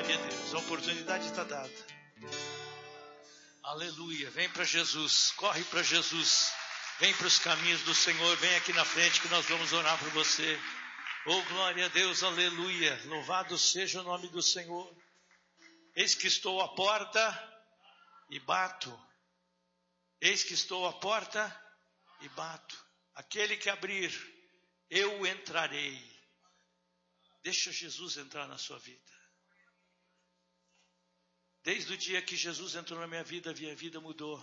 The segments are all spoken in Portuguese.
Glória a Deus, a oportunidade está dada. Aleluia, vem para Jesus, corre para Jesus, vem para os caminhos do Senhor, vem aqui na frente que nós vamos orar por você. Oh, glória a Deus, aleluia, louvado seja o nome do Senhor. Eis que estou à porta e bato. Eis que estou à porta e bato. Aquele que abrir, eu entrarei. Deixa Jesus entrar na sua vida. Desde o dia que Jesus entrou na minha vida mudou.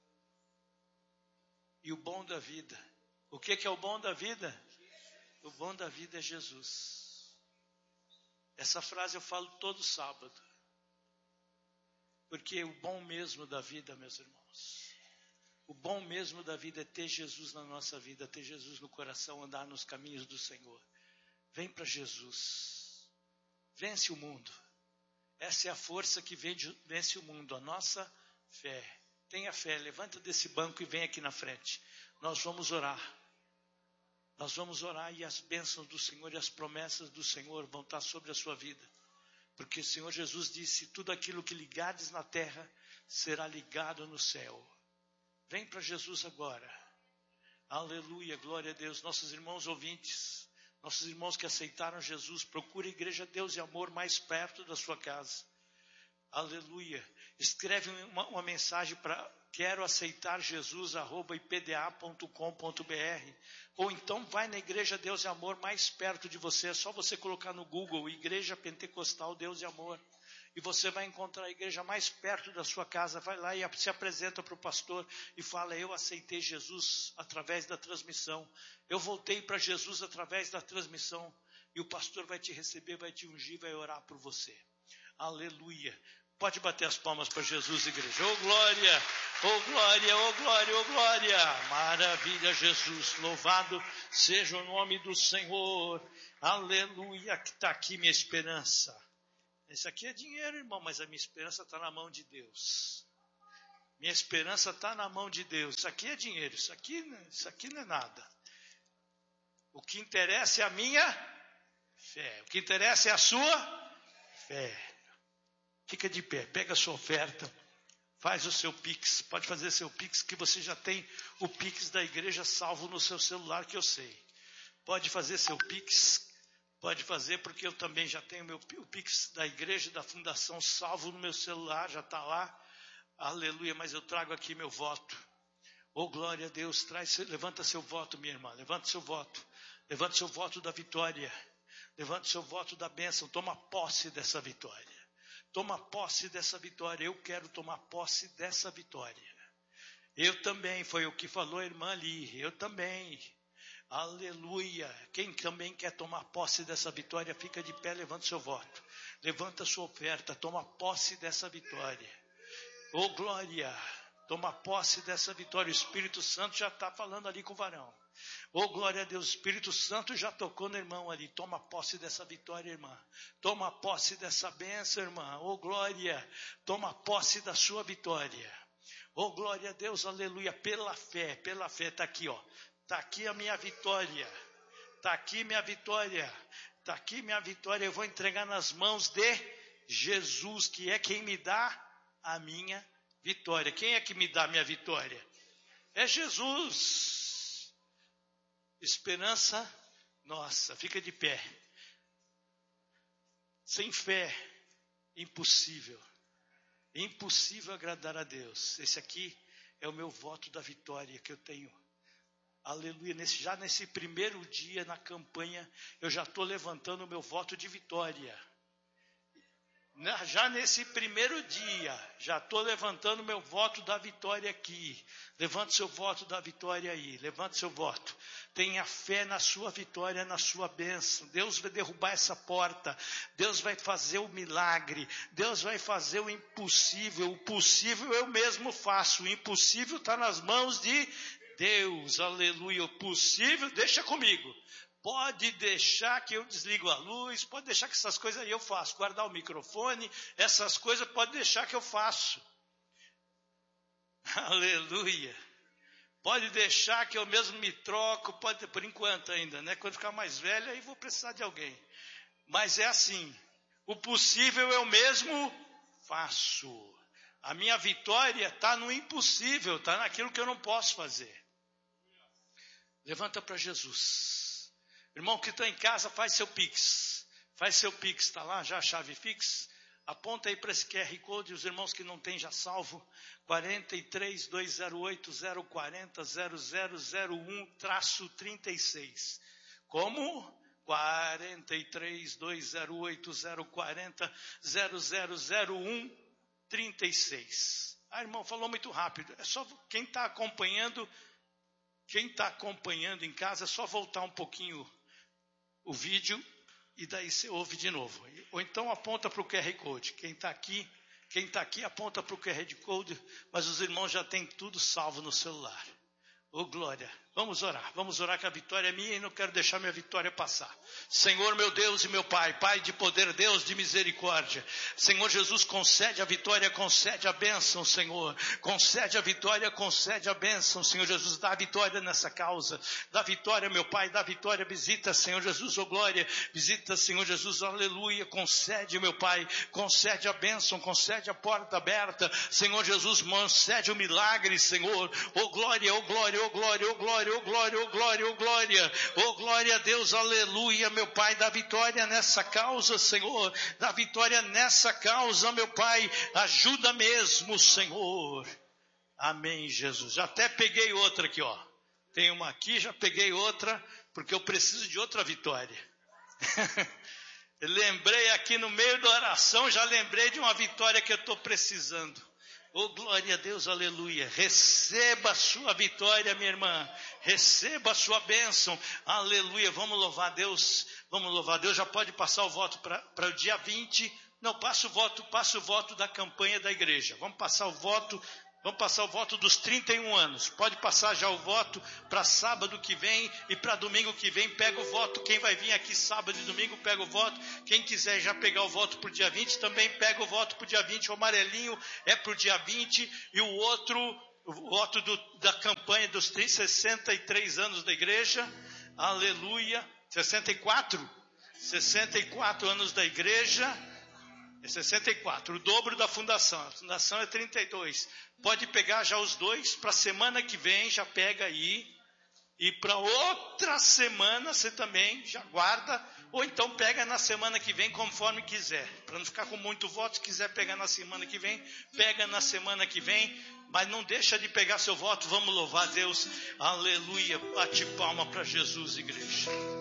E o bom da vida. O que é o bom da vida? O bom da vida é Jesus. Essa frase eu falo todo sábado. Porque o bom mesmo da vida, meus irmãos, o bom mesmo da vida é ter Jesus na nossa vida, ter Jesus no coração, andar nos caminhos do Senhor. Vem para Jesus. Vence o mundo. Essa é a força que vence o mundo, a nossa fé. Tenha fé, levanta desse banco e vem aqui na frente. Nós vamos orar. Nós vamos orar e as bênçãos do Senhor e as promessas do Senhor vão estar sobre a sua vida. Porque o Senhor Jesus disse, tudo aquilo que ligares na terra será ligado no céu. Vem para Jesus agora. Aleluia, glória a Deus. Nossos irmãos ouvintes, nossos irmãos que aceitaram Jesus, procure a Igreja Deus e Amor mais perto da sua casa. Aleluia. Escreve uma mensagem para quero aceitar Jesus @ipda.com.br ou então vai na Igreja Deus e Amor mais perto de você. É só você colocar no Google Igreja Pentecostal Deus e Amor. E você vai encontrar a igreja mais perto da sua casa. Vai lá e se apresenta para o pastor e fala, eu aceitei Jesus através da transmissão. Eu voltei para Jesus através da transmissão. E o pastor vai te receber, vai te ungir, vai orar por você. Aleluia. Pode bater as palmas para Jesus, igreja. Oh glória, oh glória, oh glória, oh glória. Maravilha, Jesus. Louvado seja o nome do Senhor. Aleluia, que está aqui minha esperança. Isso aqui é dinheiro, irmão, mas a minha esperança está na mão de Deus. Minha esperança está na mão de Deus. Isso aqui é dinheiro, isso aqui não é nada. O que interessa é a minha fé. O que interessa é a sua fé. Fica de pé, pega a sua oferta, faz o seu Pix. Pode fazer seu Pix, que você já tem o Pix da igreja salvo no seu celular, que eu sei. Pode fazer seu Pix. Pode fazer, porque eu também já tenho o Pix da igreja, da fundação, salvo no meu celular, já está lá. Aleluia, mas eu trago aqui meu voto. Oh, glória a Deus, levanta seu voto, minha irmã, levanta seu voto. Levanta seu voto da vitória. Levanta seu voto da bênção, toma posse dessa vitória. Toma posse dessa vitória, eu quero tomar posse dessa vitória. Eu também, foi o que falou a irmã ali, eu também. Aleluia. Quem também quer tomar posse dessa vitória, fica de pé, levanta seu voto. Levanta sua oferta, toma posse dessa vitória. Oh glória, toma posse dessa vitória. O Espírito Santo já está falando ali com o varão. Oh glória a Deus, o Espírito Santo já tocou no irmão ali. Toma posse dessa vitória, irmã. Toma posse dessa bênção, irmã. Oh glória, toma posse da sua vitória. Oh glória a Deus, aleluia, pela fé, está aqui, ó. Está aqui a minha vitória. Está aqui minha vitória. Está aqui minha vitória. Eu vou entregar nas mãos de Jesus, que é quem me dá a minha vitória. Quem é que me dá a minha vitória? É Jesus. Esperança nossa. Fica de pé. Sem fé, impossível. Impossível agradar a Deus. Esse aqui é o meu voto da vitória que eu tenho. Aleluia, já nesse primeiro dia na campanha, eu já estou levantando o meu voto de vitória. Já nesse primeiro dia, já estou levantando o meu voto da vitória aqui. Levante seu voto da vitória aí, levante seu voto. Tenha fé na sua vitória, na sua bênção. Deus vai derrubar essa porta. Deus vai fazer o milagre. Deus vai fazer o impossível. O possível eu mesmo faço. O impossível está nas mãos de Deus, aleluia. O possível, deixa comigo. Pode deixar que eu desligo a luz, pode deixar que essas coisas aí eu faço. Guardar o microfone, essas coisas pode deixar que eu faço. Aleluia. Pode deixar que eu mesmo me troco, pode, por enquanto ainda, né? Quando ficar mais velho, aí vou precisar de alguém. Mas é assim, O possível eu mesmo faço. A minha vitória está no impossível, está naquilo que eu não posso fazer. Levanta para Jesus. Irmão que está em casa, faz seu Pix. Faz seu Pix, está lá já a chave Pix? Aponta aí para esse QR Code, os irmãos que não têm já salvo. 43-208-040-0001-36. Como? 43-208-040-0001-36. Ah, irmão, falou muito rápido. É só quem está acompanhando em casa, é só voltar um pouquinho o vídeo e daí você ouve de novo. Ou então aponta para o QR Code. Quem está aqui aponta para o QR Code, mas os irmãos já têm tudo salvo no celular. Ô glória, vamos orar que a vitória é minha e não quero deixar minha vitória passar. Senhor meu Deus e meu Pai, Pai de poder, Deus de misericórdia, Senhor Jesus, concede a vitória, concede a bênção, Senhor, concede a vitória, concede a bênção, Senhor Jesus, dá a vitória nessa causa, dá vitória, meu Pai, dá vitória, visita, Senhor Jesus, ô glória, visita, Senhor Jesus, aleluia, concede, meu Pai, concede a bênção, concede a porta aberta, Senhor Jesus, concede o milagre, Senhor, ô glória, ô glória, ô glória, ô glória, ô glória, ô glória, ô glória, ô glória a Deus, aleluia, meu Pai, dá vitória nessa causa, Senhor, dá vitória nessa causa, meu Pai, ajuda mesmo, Senhor, amém, Jesus. Já até peguei outra aqui, ó, tem uma aqui, já peguei outra, porque eu preciso de outra vitória. Lembrei aqui no meio da oração, já lembrei de uma vitória que eu estou precisando. Oh, glória a Deus, aleluia. Receba a sua vitória, minha irmã. Receba a sua bênção. Aleluia. Vamos louvar a Deus. Vamos louvar a Deus. Já pode passar o voto para o dia 20. Não, passa o voto da campanha da igreja. Vamos passar o voto dos 31 anos. Pode passar já o voto para sábado que vem e para domingo que vem. Pega o voto. Quem vai vir aqui sábado e domingo, pega o voto. Quem quiser já pegar o voto para o dia 20, também pega o voto para o dia 20. O amarelinho é para o dia 20. E o outro, o voto da campanha dos 63 anos da igreja. Aleluia. 64 anos da igreja. É 64, o dobro da fundação. A fundação é 32. Pode pegar já os dois, para a semana que vem já pega aí. E para outra semana você também já guarda. Ou então pega na semana que vem, conforme quiser. Para não ficar com muito voto, se quiser pegar na semana que vem, pega na semana que vem. Mas não deixa de pegar seu voto, vamos louvar a Deus. Aleluia, bate palma para Jesus, igreja.